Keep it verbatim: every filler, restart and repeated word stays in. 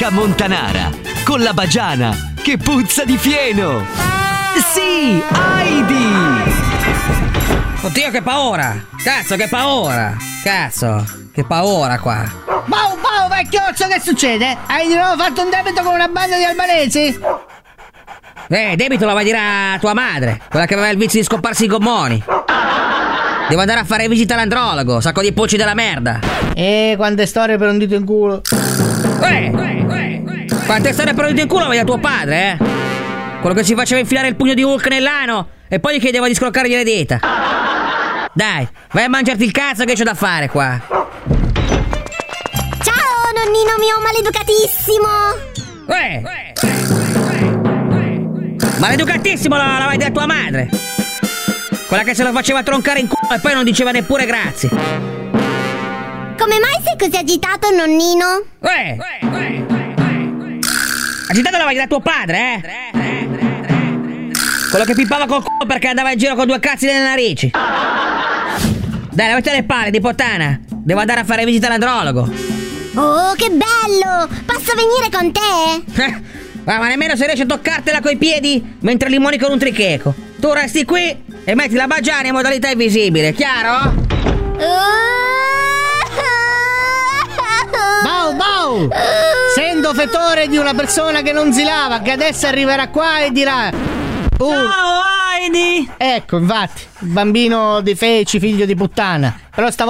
discoteca montanara con la Bagiana che puzza di fieno. Sì, Heidi! Oddio, che paura! Cazzo, che paura! Cazzo, che paura qua! Bau, bau, vecchiozzo, che succede? Hai di nuovo fatto un debito con una banda di albanesi? Eh, debito lo vai a dire a tua madre, quella che aveva il vizio di scopparsi i gommoni. Devo andare a fare visita all'andrologo, sacco di pulci della merda. Eh, quante storie per un dito in culo. Eh, quante storie per un dito in culo vai a tuo padre, eh? Quello che ci faceva infilare il pugno di Hulk nell'ano e poi gli chiedeva di scroccargli le dita. Dai, vai a mangiarti il cazzo che c'ho da fare qua. Ciao, nonnino mio maleducatissimo. Eh, maleducatissimo la, la vai della tua madre. Quella che se lo faceva troncare in culo e poi non diceva neppure grazie. Come mai sei così agitato, nonnino? Eh, agitato la vai da tuo padre, eh? Quello che pippava col culo perché andava in giro con due cazzi nelle narici. Dai, levate le palle di puttana. Devo andare a fare visita all'andrologo. Oh, che bello! Posso venire con te? Eh, ma nemmeno se riesci a toccartela coi piedi mentre limoni con un tricheco. Tu resti qui e metti la Bagiana in modalità invisibile, chiaro? Bau, bau! Sento fetore di una persona che non si lava, che adesso arriverà qua e dirà: uh, Ciao Heidi! ecco, infatti, il bambino di feci, figlio di puttana. Però stavolta